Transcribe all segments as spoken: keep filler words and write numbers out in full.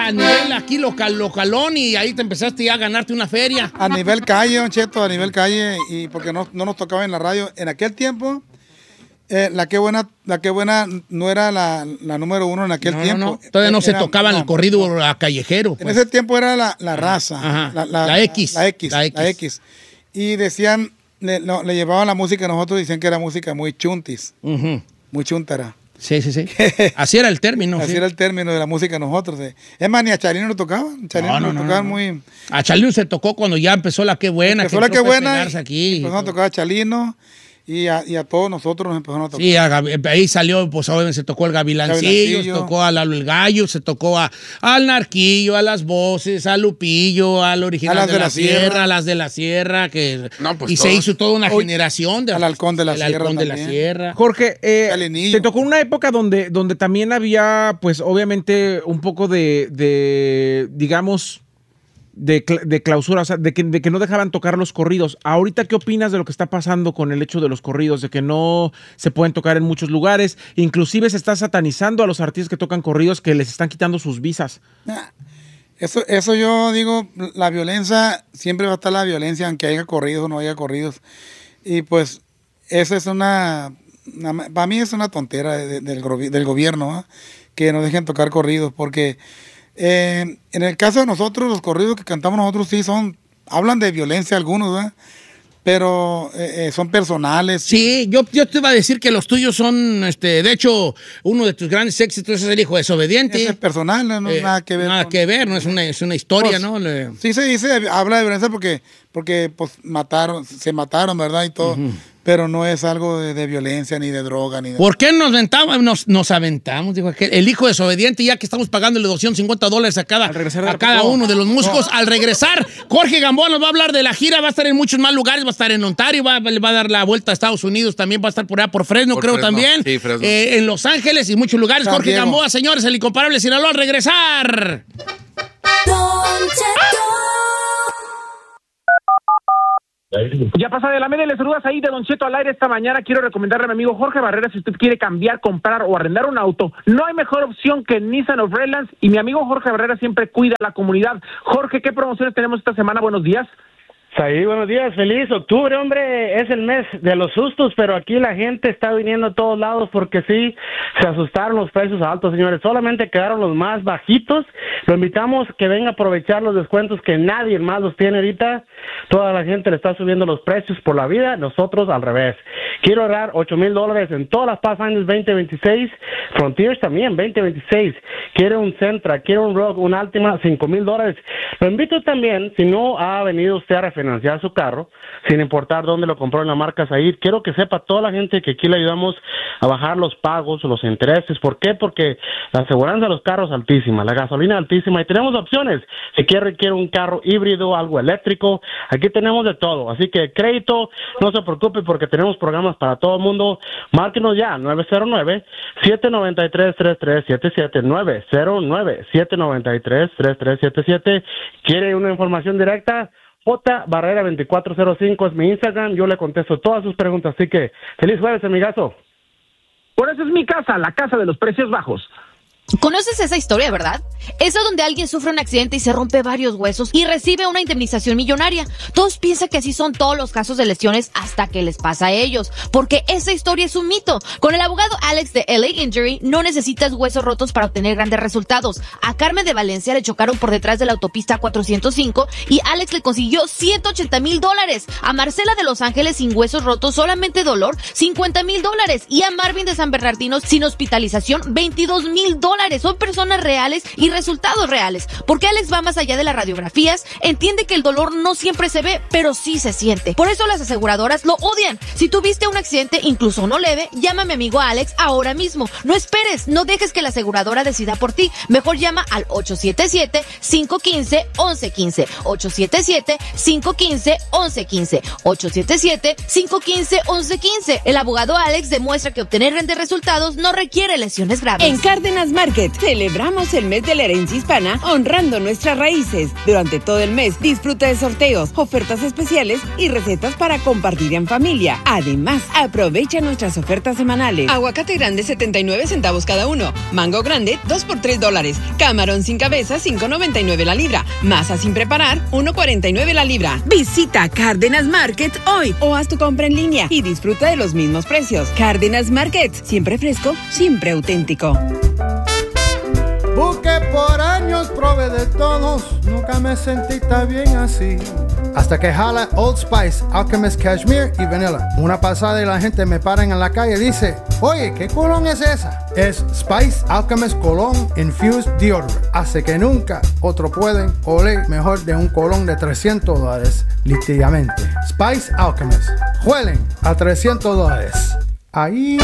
a nivel aquí local, localón y ahí te empezaste ya a ganarte una feria. A nivel calle, Don Cheto, a nivel calle, y porque no, no nos tocaba en la radio. En aquel tiempo, eh, la que buena, la que buena no era la, la número uno en aquel no, tiempo. No, no. Todavía no era, se tocaba no, el corrido no. a callejero. Pues. En ese tiempo era la, la raza. Ajá. La, la, la, X, la, la X. La X. La X. Y decían, le, no, le llevaban la música a nosotros, decían que era música muy chuntis, uh-huh. muy chuntara. Sí, sí, sí. Así era el término. Así sí. era el término de la música de nosotros. Sí. Es más, ni a Chalino lo tocaban. Chalino no, no, lo tocaban no, no. muy... A Chalino se tocó cuando ya empezó la Qué Buena. Empezó que la Qué Buena. Aquí. Empezó a tocar a Chalino. Y a, y a todos nosotros nos empezaron a tocar. Sí, a, ahí salió, pues obviamente se tocó el Gavilancillo, se tocó a Lalo el Gallo, se tocó a, al Narquillo, a Las Voces, a Lupillo, al Original a las de, de la, la Sierra, Sierra, a las de la Sierra, que no, pues y todos. se hizo toda una Hoy, generación de al Halcón de la el Sierra. Halcón de la también. Sierra. Jorge, eh, te tocó una época donde, donde también había, pues obviamente, un poco de, de digamos... De, de clausura, o sea, de que, de que no dejaban tocar los corridos. Ahorita, ¿qué opinas de lo que está pasando con el hecho de los corridos? De que no se pueden tocar en muchos lugares. Inclusive se está satanizando a los artistas que tocan corridos, que les están quitando sus visas. Eso, eso yo digo, la violencia, siempre va a estar la violencia, aunque haya corridos o no haya corridos. Y pues, eso es una, una para mí es una tontera de, de, del, del gobierno, ¿eh? Que nos dejen tocar corridos, porque... Eh, en el caso de nosotros, los corridos que cantamos nosotros sí son, hablan de violencia algunos, ¿verdad? Pero eh, eh, son personales. Sí, yo, yo te iba a decir que los tuyos son, este, de hecho, uno de tus grandes éxitos es El Hijo Desobediente. Ese es personal, no, no eh, nada que ver. Nada con, que ver, no es una, es una historia, pues, ¿no? Le... Sí se dice, habla de violencia porque, porque pues mataron, se mataron, ¿verdad? Y todo. Uh-huh. Pero no es algo de, de violencia, ni de droga, ni de... ¿Por qué nos aventamos? Nos, nos aventamos, dijo aquel, El Hijo Desobediente, ya que estamos pagándole doscientos cincuenta dólares a cada, a cada uno de los músicos. No. Al regresar, Jorge Gamboa nos va a hablar de la gira, va a estar en muchos más lugares, va a estar en Ontario, va, va a dar la vuelta a Estados Unidos, también va a estar por allá por Fresno, por creo Fresno. también. Sí, Fresno. Eh, en Los Ángeles y muchos lugares. San Jorge Diego. Gamboa, señores, el incomparable Sinaloa, al regresar. Don Cheto. Ya pasa de la media, le saludas ahí de Don Cheto al aire esta mañana. Quiero recomendarle a mi amigo Jorge Barrera, si usted quiere cambiar, comprar o arrendar un auto, no hay mejor opción que Nissan of Redlands, y mi amigo Jorge Barrera siempre cuida a la comunidad. Jorge, ¿qué promociones tenemos esta semana? Buenos días. Sí, buenos días, feliz octubre, hombre, es el mes de los sustos, pero aquí la gente está viniendo a todos lados porque sí, se asustaron los precios altos, señores, solamente quedaron los más bajitos. Lo invitamos que venga a aprovechar los descuentos que nadie más los tiene ahorita. Toda la gente le está subiendo los precios por la vida, nosotros al revés. Quiero ahorrar ocho mil dólares en todas las Pathfinders veinte veintiséis, Frontiers también veinte veintiséis, quiere un Sentra, quiere un Rogue, un Altima, cinco mil dólares. Lo invito también, si no ha venido usted a refinanciar su carro, sin importar dónde lo compró en la marca Said, quiero que sepa toda la gente que aquí le ayudamos a bajar los pagos, los intereses. ¿Por qué? Porque la aseguranza de los carros es altísima, la gasolina es altísima y tenemos opciones. Si quiere, quiere un carro híbrido, algo eléctrico, aquí tenemos de todo. Así que crédito, no se preocupe porque tenemos programas para todo el mundo. Márquenos ya, nueve cero nueve, siete nueve tres, tres tres siete siete, nueve cero nueve, siete nueve tres, tres tres siete siete. ¿Quiere una información directa? J Barrera veinticuatro cero cinco es mi Instagram, yo le contesto todas sus preguntas, así que feliz jueves, amigazo. Por eso es mi casa, la casa de los precios bajos. ¿Conoces esa historia, verdad? Esa donde alguien sufre un accidente y se rompe varios huesos y recibe una indemnización millonaria. Todos piensan que así son todos los casos de lesiones hasta que les pasa a ellos, porque esa historia es un mito. Con el abogado Alex de L A Injury no necesitas huesos rotos para obtener grandes resultados. A Carmen de Valencia le chocaron por detrás de la autopista cuatrocientos cinco y Alex le consiguió ciento ochenta mil dólares. A Marcela de Los Ángeles sin huesos rotos, solamente dolor, cincuenta mil dólares. Y a Marvin de San Bernardino sin hospitalización, veintidós mil dólares. Son personas reales y resultados reales. Porque Alex va más allá de las radiografías, entiende que el dolor no siempre se ve, pero sí se siente. Por eso las aseguradoras lo odian. Si tuviste un accidente, incluso uno leve, llama a mi amigo Alex ahora mismo. No esperes, no dejes que la aseguradora decida por ti. Mejor llama al ocho siete siete, cinco uno cinco, once quince. ocho siete siete, cinco uno cinco, once quince. ocho siete siete, cinco uno cinco, once quince. El abogado Alex demuestra que obtener grandes resultados no requiere lesiones graves. En Cárdenas Market celebramos el mes de la la herencia hispana, honrando nuestras raíces. Durante todo el mes, disfruta de sorteos, ofertas especiales y recetas para compartir en familia. Además, aprovecha nuestras ofertas semanales. Aguacate grande, setenta y nueve centavos cada uno. Mango grande, dos por tres dólares. Camarón sin cabeza, cinco noventa y nueve la libra. Masa sin preparar, uno cuarenta y nueve la libra. Visita Cárdenas Market hoy o haz tu compra en línea y disfruta de los mismos precios. Cárdenas Market, siempre fresco, siempre auténtico. Busqué por años, probé de todos, nunca me sentí tan bien así. Hasta que jala Old Spice, Alchemist Cashmere y Vanilla. Una pasada y la gente me para en la calle y dice, oye, ¿qué cologne es esa? Es Spice Alchemist Cologne Infused Deodorant. Hace que nunca otro pueden oler mejor de un cologne de trescientos dólares, literalmente. Spice Alchemist. Huelen a trescientos dólares. Ahí...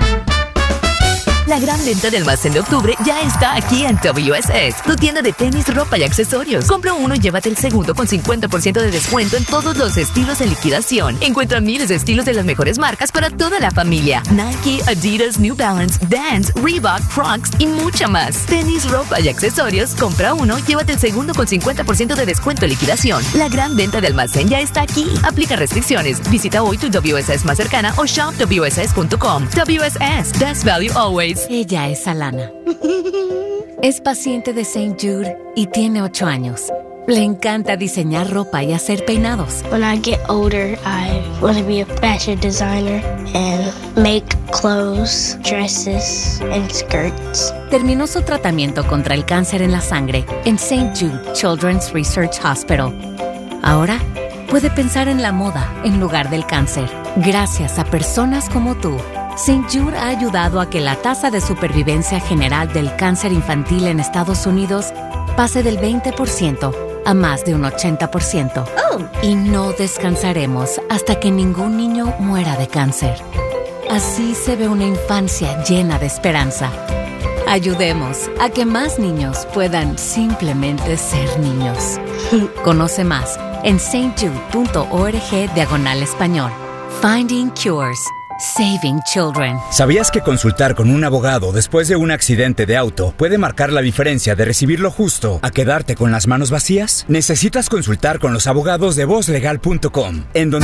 La gran venta del almacén de octubre ya está aquí en W S S, tu tienda de tenis, ropa y accesorios. Compra uno y llévate el segundo con cincuenta por ciento de descuento en todos los estilos en liquidación. Encuentra miles de estilos de las mejores marcas para toda la familia. Nike, Adidas, New Balance, Vans, Reebok, Crocs y mucha más. Tenis, ropa y accesorios. Compra uno, llévate el segundo con cincuenta por ciento de descuento en liquidación. La gran venta de almacén ya está aquí. Aplica restricciones. Visita hoy tu W S S más cercana o shop W S S punto com. W S S, best value always. Ella es Alana. Es paciente de Saint Jude y tiene ocho años. Le encanta diseñar ropa y hacer peinados. When I get older, I want to be a fashion designer and make clothes, dresses, and skirts. Terminó su tratamiento contra el cáncer en la sangre en Saint Jude Children's Research Hospital. Ahora puede pensar en la moda en lugar del cáncer. Gracias a personas como tú, Saint Jude ha ayudado a que la tasa de supervivencia general del cáncer infantil en Estados Unidos pase del veinte por ciento a más de un ochenta por ciento. Oh. Y no descansaremos hasta que ningún niño muera de cáncer. Así se ve una infancia llena de esperanza. Ayudemos a que más niños puedan simplemente ser niños. Conoce más en saint jude punto org diagonal español. Finding Cures. Saving Children. ¿Sabías que consultar con un abogado después de un accidente de auto puede marcar la diferencia de recibir lo justo a quedarte con las manos vacías? Necesitas consultar con los abogados de voz legal punto com, en donde